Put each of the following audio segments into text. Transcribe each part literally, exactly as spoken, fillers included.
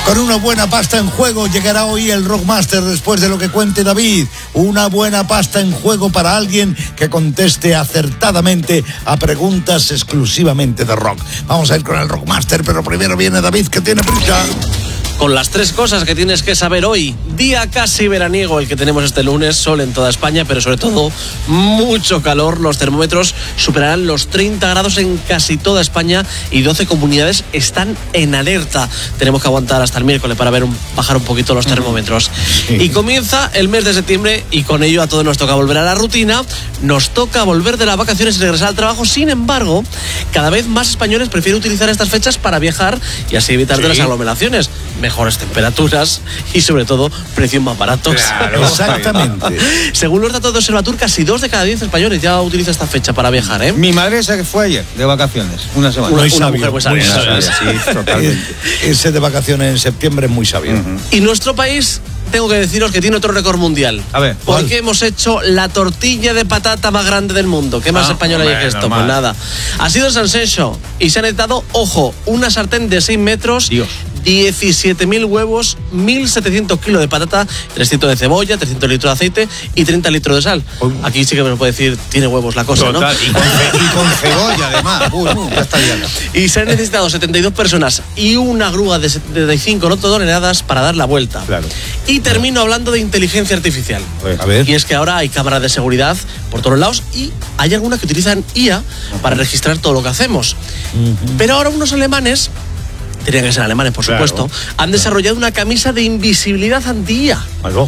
Con una buena pasta en juego llegará hoy el Rockmaster después de lo que cuente David. Una buena pasta en juego para alguien que conteste acertadamente a preguntas exclusivamente de rock. Vamos a ir con el Rockmaster, pero primero viene David, que tiene prisa. Con las tres cosas que tienes que saber hoy. Día casi veraniego el que tenemos este lunes, sol en toda España, pero sobre todo mucho calor. Los termómetros superarán los treinta grados en casi toda España y doce comunidades están en alerta. Tenemos que aguantar hasta el miércoles para ver un, bajar un poquito los termómetros. Y comienza el mes de septiembre y con ello a todos nos toca volver a la rutina. Nos toca volver de las vacaciones y regresar al trabajo. Sin embargo, cada vez más españoles prefieren utilizar estas fechas para viajar y así evitar sí. de las aglomeraciones. Mejores temperaturas y sobre todo precios más baratos. Claro, exactamente. Según los datos de Observatur, casi dos de cada diez españoles ya utilizan esta fecha para viajar, ¿eh? Mi madre esa que fue ayer de vacaciones, una semana. Muy una, sabio, una mujer muy sabia, muy sabia, sí, totalmente. Ese de vacaciones en septiembre es muy sabio. Uh-huh. Y nuestro país, tengo que deciros que tiene otro récord mundial. A ver, porque ¿cuál? hemos hecho la tortilla de patata más grande del mundo. ¿Qué más ah, español hay que esto? Normal. Pues nada. Ha sido San Senso y se ha necesitado, ojo, una sartén de seis metros. Dios. diecisiete mil huevos, mil setecientos kilos de patata, trescientos de cebolla, trescientos litros de aceite y treinta litros de sal. Aquí sí que me lo puede decir, tiene huevos la cosa, total, ¿no? Y con, y con cebolla, además. Uy, ya está bien. Y se han necesitado setenta y dos personas y una grúa de setenta y cinco toneladas para dar la vuelta. Claro. Y termino hablando de inteligencia artificial. A ver. Y es que ahora hay cámaras de seguridad por todos lados y hay algunas que utilizan I A para registrar todo lo que hacemos. Uh-huh. Pero ahora unos alemanes, tenían que ser alemanes, por claro, supuesto, han desarrollado una camisa de invisibilidad anti-I A. Algo.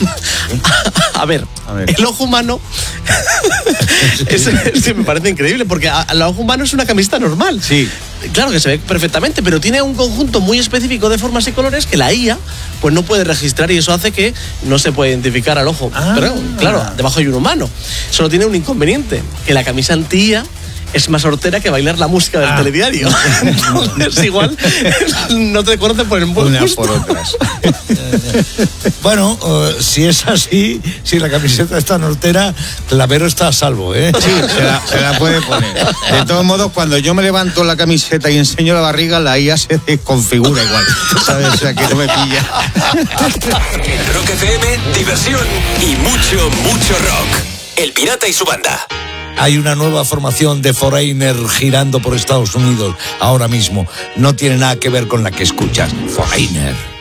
a, a, ver, a ver, el ojo humano es, es, me parece increíble porque a, el ojo humano es una camiseta normal. Sí. Claro que se ve perfectamente, pero tiene un conjunto muy específico de formas y colores que la I A pues no puede registrar y eso hace que no se puede identificar al ojo. Ah. Pero claro, debajo hay un humano. Solo tiene un inconveniente, que la camisa anti-I A es más hortera que bailar la música del ah. telediario. Entonces, igual no te conocen por el buen Unas gusto. por otras. Bueno, uh, si es así, si la camiseta está hortera, Clavero está a salvo, ¿eh? Sí, se la, se la puede poner. De todos modos, cuando yo me levanto la camiseta y enseño la barriga, la I A se desconfigura igual. ¿Sabes? O sea, que no me pilla. Rock F M, diversión y mucho, mucho rock. El Pirata y su banda. Hay una nueva formación de Foreigner girando por Estados Unidos ahora mismo. No tiene nada que ver con la que escuchas. Foreigner.